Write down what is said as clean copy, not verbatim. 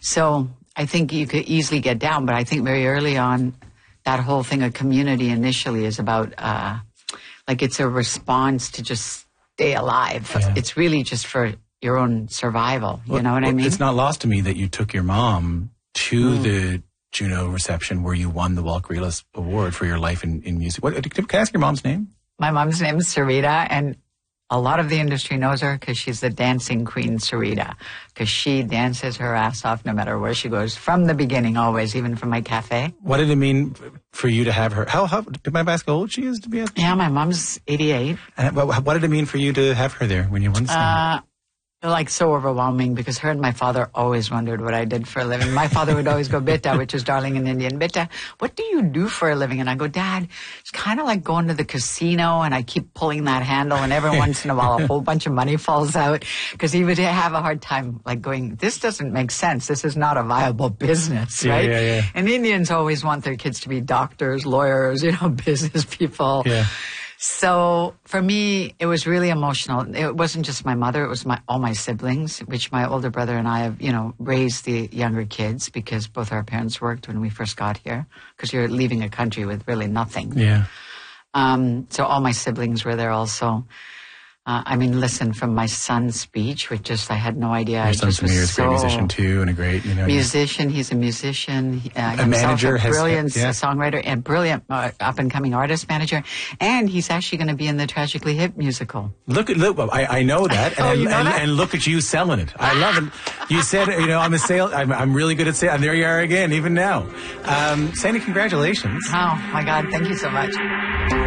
So I think you could easily get down, but I think very early on, that whole thing of community initially is about, like it's a response to just stay alive. Yeah. It's really just for your own survival. You know what I mean? It's not lost to me that you took your mom to the Juno reception where you won the Walk Realist Award for your life in music. Can I ask your mom's name? My mom's name is Sarita, and a lot of the industry knows her because she's the dancing queen, Sarita, because she dances her ass off no matter where she goes, from the beginning always, even from my cafe. What did it mean for you to have her? How did my ask how old she is to be? Yeah, my mom's 88. And what did it mean for you to have her there when you won this? Like so overwhelming because her and my father always wondered what I did for a living. My father would always go, Beta, which is darling in Indian. Beta, what do you do for a living? And I go, Dad, it's kind of like going to the casino and I keep pulling that handle and every once in a while a whole bunch of money falls out because he would have a hard time like going, this doesn't make sense. This is not a viable business, right? Yeah. And Indians always want their kids to be doctors, lawyers, business people. Yeah. So for me, it was really emotional. It wasn't just my mother; it was all my siblings, which my older brother and I have, raised the younger kids because both our parents worked when we first got here. Because you're leaving a country with really nothing. Yeah. So all my siblings were there also. Listen, from my son's speech, which just I had no idea. Your son's a great musician too, and a great, musician. He's a musician, a manager, a brilliant songwriter, and brilliant up and coming artist manager, and he's actually going to be in the Tragically Hip musical. Look! I know that, and look at you selling it. I love it. You said, I'm really good at sales, and there you are again, even now. Sandy, congratulations! Oh my God, thank you so much.